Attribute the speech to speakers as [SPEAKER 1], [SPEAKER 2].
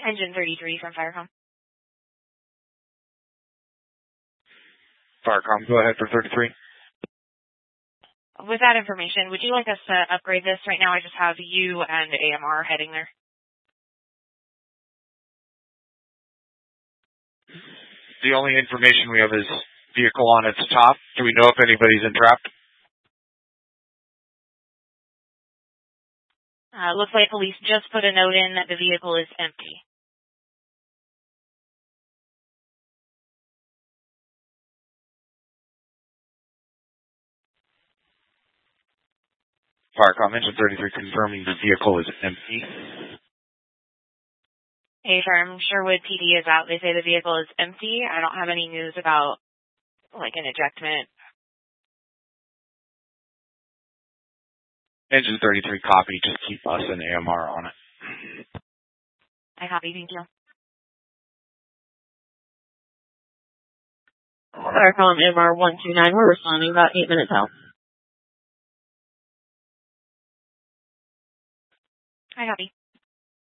[SPEAKER 1] Engine 33 from Firecom.
[SPEAKER 2] Firecom, go ahead for 33.
[SPEAKER 1] With that information, would you like us to upgrade this right now? I just have you and AMR heading there.
[SPEAKER 2] The only information we have is vehicle on its top. Do we know if anybody's entrapped?
[SPEAKER 1] Looks like police just put a note in that the vehicle is empty.
[SPEAKER 2] Firecom, Engine 33 confirming the vehicle is empty.
[SPEAKER 1] Hey, firm, Sherwood PD is out. They say the vehicle is empty. I don't have any news about, like, an ejectment.
[SPEAKER 2] Engine 33 copy, just keep us and AMR on it.
[SPEAKER 1] I copy, thank you.
[SPEAKER 3] Firecom MR 129, we're responding about 8 minutes out.
[SPEAKER 1] I copy.